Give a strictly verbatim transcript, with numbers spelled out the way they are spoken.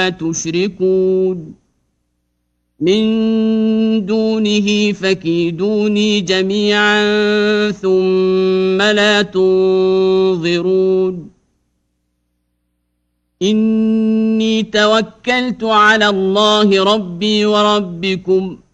تشركون من دونه فكيدوني جميعا ثم لا تنظرون إني توكلت على الله ربي وربكم